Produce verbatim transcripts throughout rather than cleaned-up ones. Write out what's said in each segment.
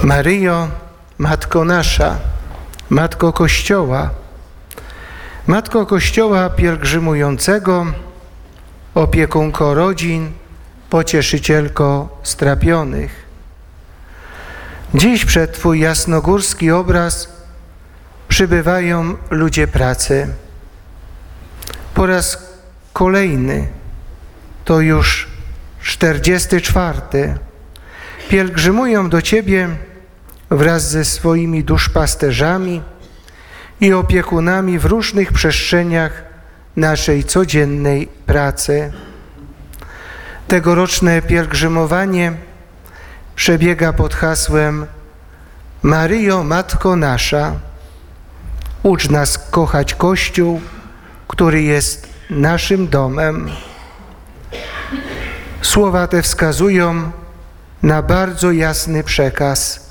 Maryjo, Matko nasza, Matko Kościoła, Matko Kościoła pielgrzymującego, opiekunko rodzin, pocieszycielko strapionych. Dziś przed Twój jasnogórski obraz przybywają ludzie pracy. Po raz kolejny, to już czterdziesty czwarty, pielgrzymują do Ciebie wraz ze swoimi duszpasterzami i opiekunami w różnych przestrzeniach naszej codziennej pracy. Tegoroczne pielgrzymowanie przebiega pod hasłem Maryjo, Matko nasza, ucz nas kochać Kościół, który jest naszym domem. Słowa te wskazują na bardzo jasny przekaz.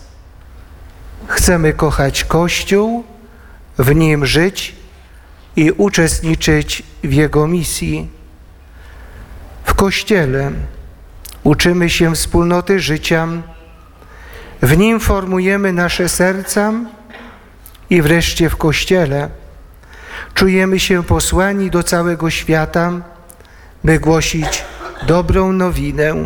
Chcemy kochać Kościół, w nim żyć i uczestniczyć w jego misji. W Kościele uczymy się wspólnoty życia, w nim formujemy nasze serca i wreszcie w Kościele czujemy się posłani do całego świata, by głosić dobrą nowinę.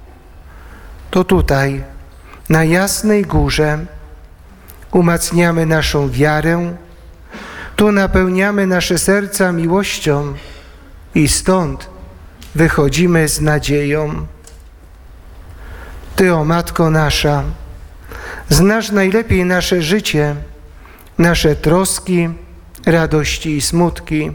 To tutaj, na Jasnej Górze, umacniamy naszą wiarę, tu napełniamy nasze serca miłością i stąd wychodzimy z nadzieją. Ty, o Matko nasza, znasz najlepiej nasze życie, nasze troski, radości i smutki.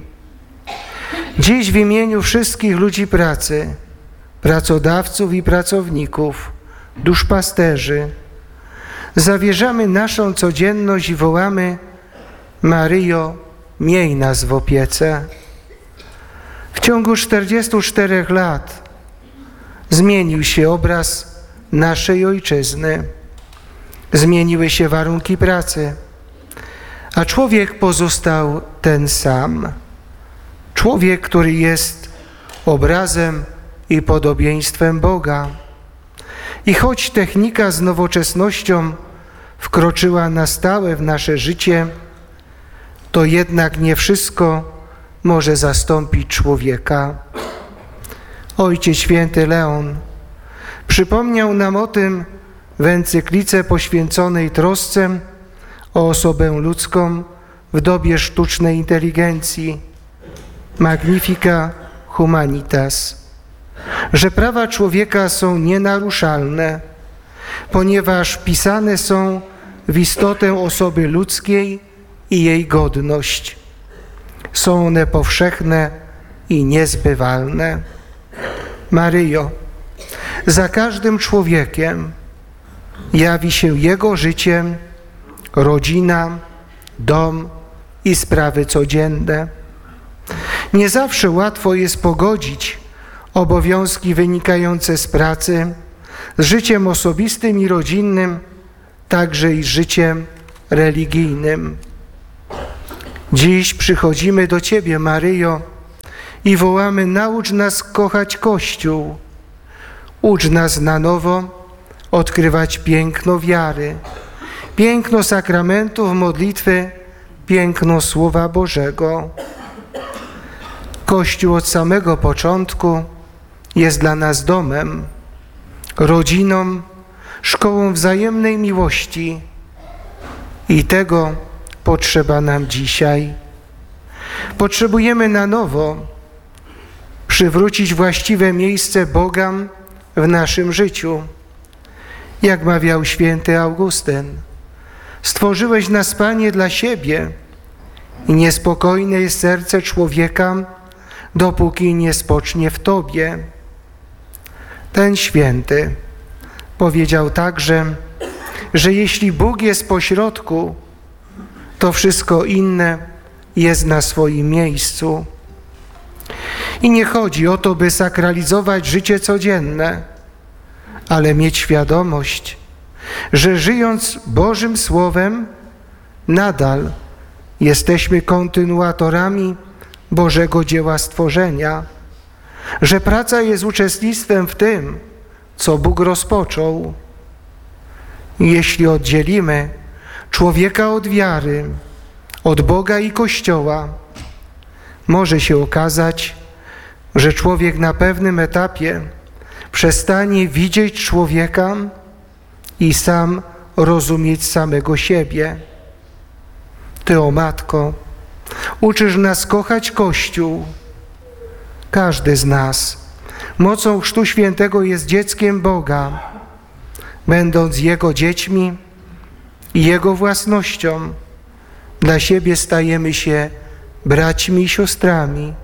Dziś w imieniu wszystkich ludzi pracy, pracodawców i pracowników, duszpasterzy, zawierzamy naszą codzienność i wołamy: Maryjo, miej nas w opiece. W ciągu czterdziestu czterech lat zmienił się obraz naszej Ojczyzny. Zmieniły się warunki pracy, a człowiek pozostał ten sam. Człowiek, który jest obrazem i podobieństwem Boga. I choć technika z nowoczesnością wkroczyła na stałe w nasze życie, to jednak nie wszystko może zastąpić człowieka. Ojciec Święty Leon przypomniał nam o tym w encyklice poświęconej trosce o osobę ludzką w dobie sztucznej inteligencji Magnifica Humanitas, że prawa człowieka są nienaruszalne, ponieważ pisane są w istotę osoby ludzkiej i jej godność. Są one powszechne i niezbywalne. Maryjo, za każdym człowiekiem jawi się jego życie, rodzina, dom i sprawy codzienne. Nie zawsze łatwo jest pogodzić obowiązki wynikające z pracy z życiem osobistym i rodzinnym, także i z życiem religijnym. Dziś przychodzimy do Ciebie, Maryjo, i wołamy: naucz nas kochać Kościół, ucz nas na nowo odkrywać piękno wiary, piękno sakramentów, modlitwy, piękno Słowa Bożego. Kościół od samego początku jest dla nas domem, rodziną, szkołą wzajemnej miłości i tego potrzeba nam dzisiaj. Potrzebujemy na nowo przywrócić właściwe miejsce Boga w naszym życiu. Jak mawiał święty Augustyn: stworzyłeś nas, Panie, dla siebie i niespokojne jest serce człowieka, dopóki nie spocznie w Tobie. Ten święty powiedział także, że jeśli Bóg jest pośrodku, to wszystko inne jest na swoim miejscu. I nie chodzi o to, by sakralizować życie codzienne, ale mieć świadomość, że żyjąc Bożym Słowem, nadal jesteśmy kontynuatorami Bożego dzieła stworzenia, że praca jest uczestnictwem w tym, co Bóg rozpoczął. Jeśli oddzielimy człowieka od wiary, od Boga i Kościoła, może się okazać, że człowiek na pewnym etapie przestanie widzieć człowieka i sam rozumieć samego siebie. Ty, o Matko, uczysz nas kochać Kościół. Każdy z nas mocą Chrztu Świętego jest dzieckiem Boga. Będąc Jego dziećmi i Jego własnością, dla siebie stajemy się braćmi i siostrami.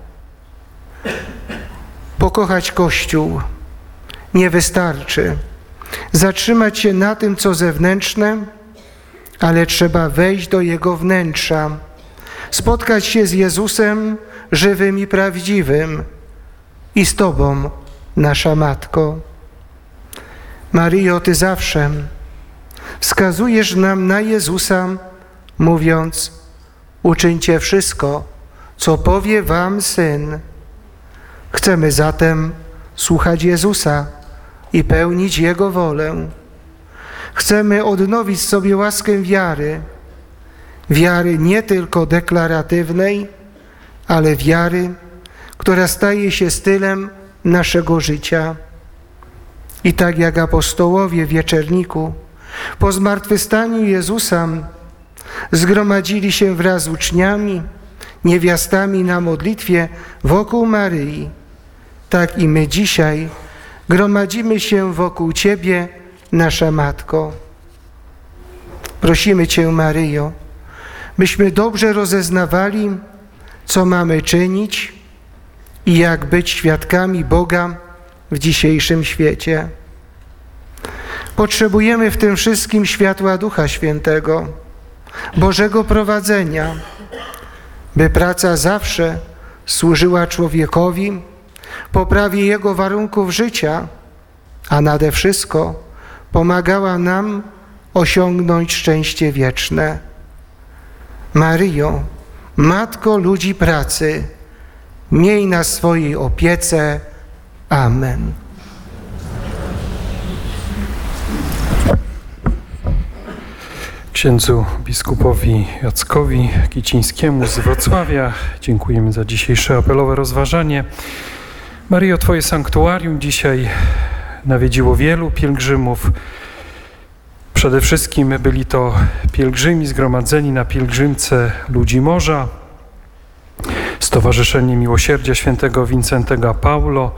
Pokochać Kościół nie wystarczy zatrzymać się na tym, co zewnętrzne, ale trzeba wejść do Jego wnętrza, spotkać się z Jezusem żywym i prawdziwym i z Tobą, nasza Matko. Maryjo, Ty zawsze wskazujesz nam na Jezusa, mówiąc: uczyńcie wszystko, co powie wam Syn. Chcemy zatem słuchać Jezusa i pełnić Jego wolę. Chcemy odnowić sobie łaskę wiary, wiary nie tylko deklaratywnej, ale wiary, która staje się stylem naszego życia. I tak jak apostołowie w wieczerniku po zmartwychwstaniu Jezusa zgromadzili się wraz z uczniami, niewiastami na modlitwie wokół Maryi, tak i my dzisiaj gromadzimy się wokół Ciebie, nasza Matko. Prosimy Cię, Maryjo, byśmy dobrze rozeznawali, co mamy czynić i jak być świadkami Boga w dzisiejszym świecie. Potrzebujemy w tym wszystkim światła Ducha Świętego, Bożego prowadzenia, by praca zawsze służyła człowiekowi, poprawie jego warunków życia, a nade wszystko pomagała nam osiągnąć szczęście wieczne. Maryjo, Matko ludzi pracy, miej na swojej opiece. Amen. Księdzu biskupowi Jackowi Kicińskiemu z Wrocławia dziękujemy za dzisiejsze apelowe rozważanie. Maryjo, Twoje sanktuarium dzisiaj nawiedziło wielu pielgrzymów. Przede wszystkim byli to pielgrzymi zgromadzeni na pielgrzymce Ludzi Morza, Stowarzyszenie Miłosierdzia Świętego Wincentego Paulo,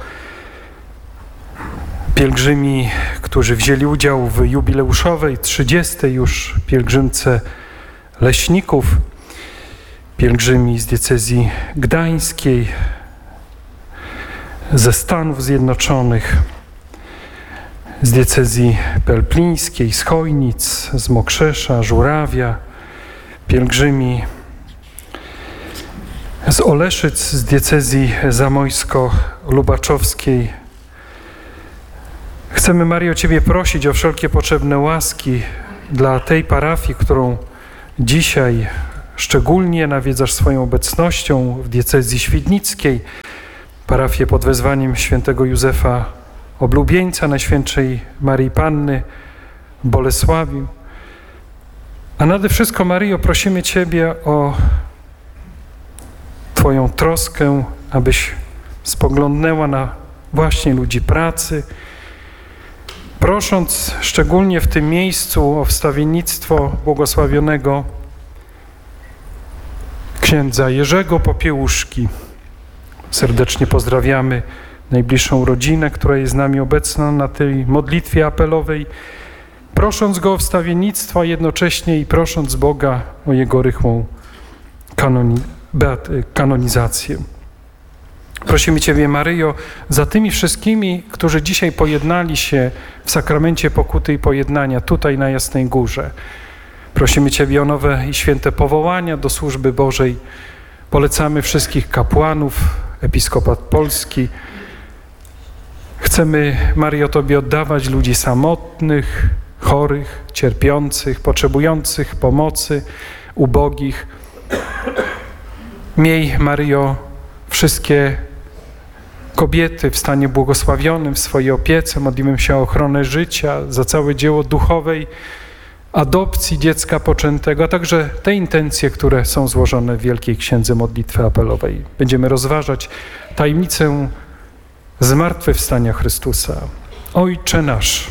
pielgrzymi, którzy wzięli udział w jubileuszowej, trzydziestej już pielgrzymce leśników, pielgrzymi z diecezji gdańskiej, ze Stanów Zjednoczonych, z diecezji pelplińskiej, z Chojnic, z Mokrzesza, Żurawia, pielgrzymi z Oleszyc, z diecezji zamojsko-lubaczowskiej. Chcemy, Maryjo, Ciebie prosić o wszelkie potrzebne łaski dla tej parafii, którą dzisiaj szczególnie nawiedzasz swoją obecnością w diecezji świdnickiej, parafię pod wezwaniem świętego Józefa Oblubieńca, Najświętszej Maryi Panny w Bolesławiu. A nade wszystko, Maryjo, prosimy Ciebie o Twoją troskę, abyś spoglądnęła na właśnie ludzi pracy, prosząc szczególnie w tym miejscu o wstawiennictwo błogosławionego księdza Jerzego Popiełuszki. Serdecznie pozdrawiamy najbliższą rodzinę, która jest z nami obecna na tej modlitwie apelowej, prosząc go o wstawiennictwo, a jednocześnie i prosząc Boga o jego rychłą kanoni- beat- kanonizację. Prosimy Ciebie, Maryjo, za tymi wszystkimi, którzy dzisiaj pojednali się w sakramencie pokuty i pojednania tutaj na Jasnej Górze. Prosimy Ciebie o nowe i święte powołania do służby Bożej. Polecamy wszystkich kapłanów, episkopat polski. Chcemy, Maryjo, Tobie oddawać ludzi samotnych, chorych, cierpiących, potrzebujących pomocy, ubogich. Miej, Maryjo, wszystkie kobiety w stanie błogosławionym w swojej opiece. Modlimy się o ochronę życia, za całe dzieło duchowej adopcji dziecka poczętego, a także te intencje, które są złożone w Wielkiej Księdze Modlitwy Apelowej. Będziemy rozważać tajemnicę zmartwychwstania Chrystusa. Ojcze nasz,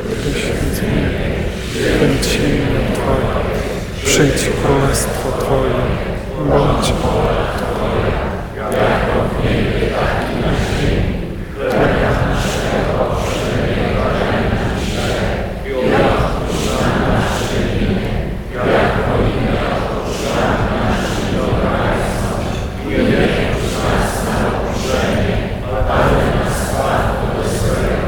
bądź imię Twoje, przyjdź królestwo Twoje, bądź wola Twoja, jako w niebie, tak i na ziemi. Chleba naszego powszedniego daj nam dzisiaj i odpuść nam nasze winy, jako i my odpuszczamy naszym winowajcom. I nie wierz nas na pokuszenie, ale nas zbaw od złego.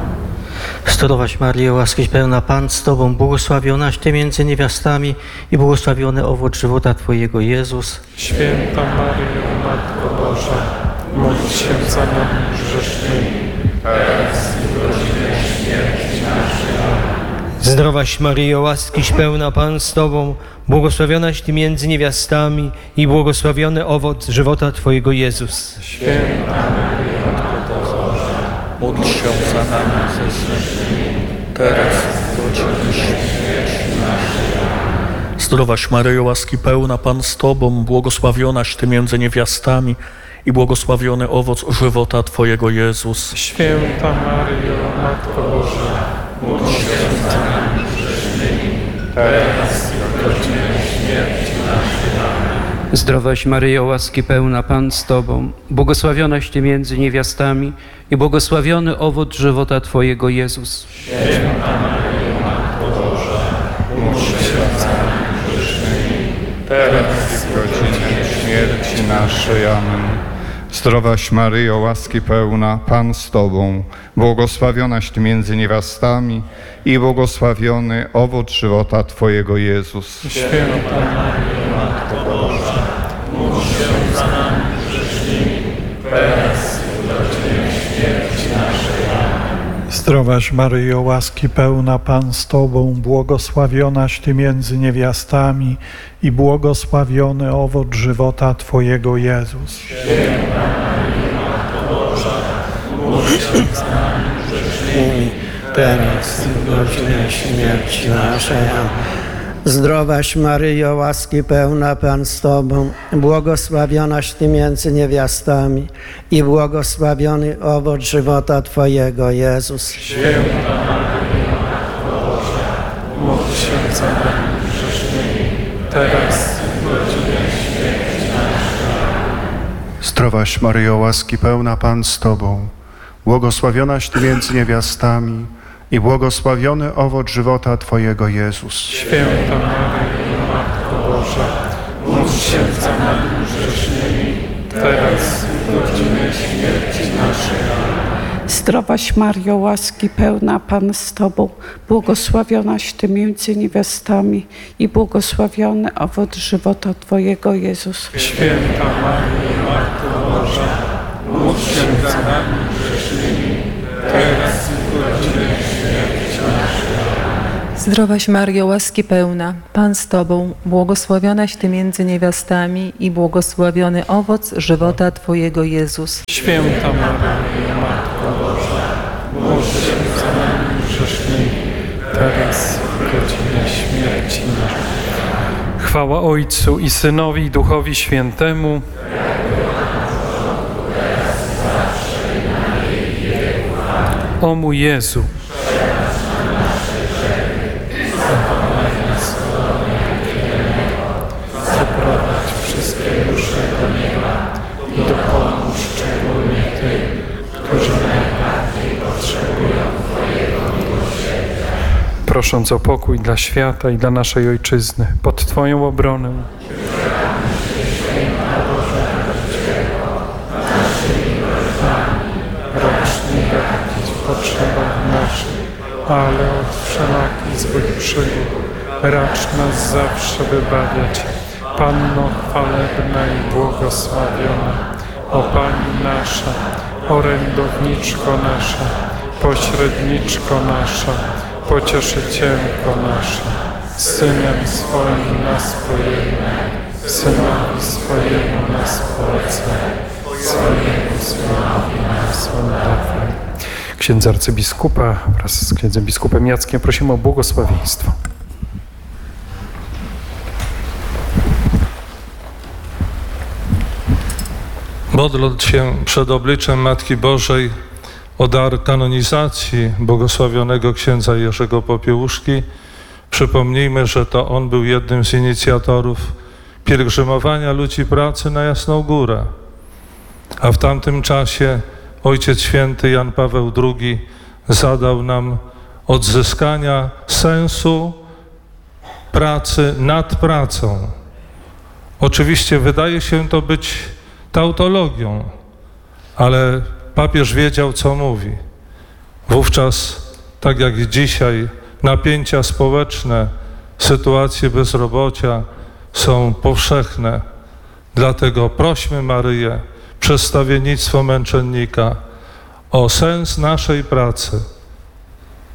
Zdrowaś Maryjo, łaskiś pełna, Pan z Tobą, błogosławionaś Ty między niewiastami i błogosławiony owoc żywota Twojego, Jezus. Święta Maryjo, Matko Boża, módl się za nami grzesznymi, teraz i w godzinę śmierci naszej. Amen. Zdrowaś Maryjo, łaskiś pełna, Pan z Tobą, błogosławionaś Ty między niewiastami i błogosławiony owoc żywota Twojego, Jezus. Święta Maryjo, Matko Boża, Módl się za nami grzesznymi, teraz i w godzinę śmierci naszej. Amen. Zdrowaś Maryjo, łaski pełna, Pan z Tobą, błogosławionaś Ty między niewiastami i błogosławiony owoc żywota Twojego, Jezus. Święta Maryjo, Matko Boża, módl się za nami grzesznymi, teraz i w godzinę śmierci naszej. Amen. Zdrowaś Maryjo, łaski pełna, Pan z Tobą, błogosławionaś Ty między niewiastami i błogosławiony owoc żywota Twojego, Jezus. Święta Maryjo, Matko Boża, módl się za nami grzesznymi, teraz i w godzinę śmierci naszej. Amen. Zdrowaś Maryjo, łaski pełna, Pan z Tobą, błogosławionaś Ty między niewiastami i błogosławiony owoc żywota Twojego, Jezus. Święta Maryjo, Matko Boża, módl się za nami grzesznymi, teraz i w godzinę śmierci naszej. Amen. Zdrowaś Maryjo, łaski pełna, Pan z Tobą, błogosławionaś Ty między niewiastami i błogosławiony owoc żywota Twojego, Jezus. Święta Maryjo, Matko Boża, módl się za nami grzesznymi, Teraz i w godzinę śmierci naszej. Amen. Zdrowaś Maryjo, łaski pełna, Pan z Tobą, błogosławionaś Ty między niewiastami i błogosławiony owoc żywota Twojego, Jezus. Święta Maryjo, Matko Boża, módl się za nami grzesznymi, teraz i w godzinę śmierci naszej. Zdrowaś Maryjo, łaski pełna, Pan z Tobą, błogosławionaś Ty między niewiastami i błogosławiony owoc żywota Twojego, Jezus. Święta Maryjo, Matko Boża, módl się za nami grzesznymi, teraz i w godzinę śmierci naszej. Amen. Zdrowaś Maryjo, łaski pełna, Pan z Tobą, błogosławionaś Ty między niewiastami i błogosławiony owoc żywota Twojego, Jezus. Święta Maryjo, Matko Boża, módl się za nami grzesznymi, teraz i w godzinę śmierci naszej. Amen. Zdrowaś Maryjo, łaski pełna, Pan z Tobą, błogosławionaś Ty między niewiastami i błogosławiony owoc żywota Twojego, Jezus. Święta Maryjo, Matko Boża, módl się za nami grzesznymi, teraz i w godzinę śmierci naszej. Chwała Ojcu i Synowi i Duchowi Świętemu. O mój Jezu, zaprowadź wszystkie dusze do nieba i dopomóż szczególnie tym, którzy najbardziej potrzebują Twojego miłosierdzia. Prosząc o pokój dla świata i dla naszej Ojczyzny, pod Twoją obronę. Potrzebach naszych, ale od wszelakich złych przygód racz nas zawsze wybawiać. Panno chwalebna i błogosławiona, o Pani nasza, orędowniczko nasza, pośredniczko nasza, pocieszycielko nasza, Synem swoim nas pojednaj, Synowi swojemu nas polecaj, swojemu Synowi nas oddawaj. Księdza arcybiskupa wraz z księdzem biskupem Jackiem prosimy o błogosławieństwo. Modląc się przed obliczem Matki Bożej o dar kanonizacji błogosławionego księdza Jerzego Popiełuszki, przypomnijmy, że to on był jednym z inicjatorów pielgrzymowania ludzi pracy na Jasną Górę. A w tamtym czasie Ojciec Święty Jan Paweł drugi zadał nam odzyskania sensu pracy nad pracą. Oczywiście wydaje się to być tautologią, ale papież wiedział, co mówi. Wówczas, tak jak dzisiaj, napięcia społeczne, sytuacje bezrobocia są powszechne. Dlatego prośmy Maryję, przedstawiennictwo męczennika, o sens naszej pracy.